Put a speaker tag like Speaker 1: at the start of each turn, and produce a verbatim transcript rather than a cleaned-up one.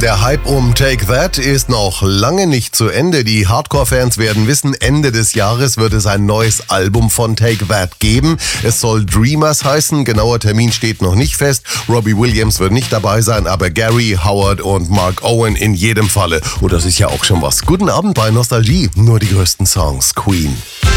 Speaker 1: Der Hype um Take That ist noch lange nicht zu Ende. Die Hardcore-Fans werden wissen, Ende des Jahres wird es ein neues Album von Take That geben. Es soll Dreamers heißen, genauer Termin steht noch nicht fest. Robbie Williams wird nicht dabei sein, aber Gary, Howard und Mark Owen in jedem Falle. Und das ist ja auch schon was. Guten Abend bei Nostalgie, nur die größten Songs, Queen.